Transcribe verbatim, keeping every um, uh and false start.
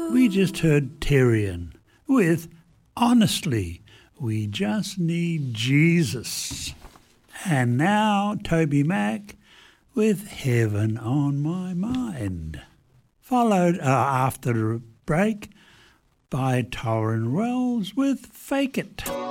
We just heard Tyrion with Honestly, We Just Need Jesus. And now Toby Mac with Heaven on My Mind. Followed uh, after the break by Torrin Wells with Fake It.